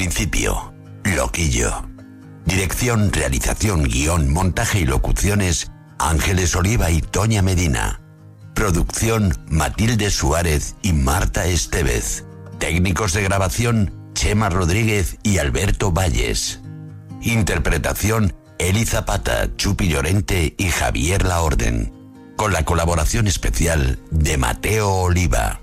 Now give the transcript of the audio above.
Principio, Loquillo. Dirección, realización, guión, montaje y locuciones, Ángeles Oliva y Toña Medina. Producción, Matilde Suárez y Marta Estevez. Técnicos de grabación, Chema Rodríguez y Alberto Valles. Interpretación, Eli Zapata, Chupi Llorente y Javier Laorden. Con la colaboración especial de Mateo Oliva.